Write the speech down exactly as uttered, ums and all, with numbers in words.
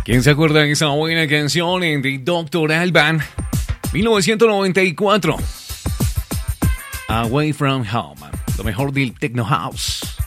¿Quién se acuerda de esa buena canción de doctor Alban? mil novecientos noventa y cuatro. Away from Home. Lo mejor del Techno House.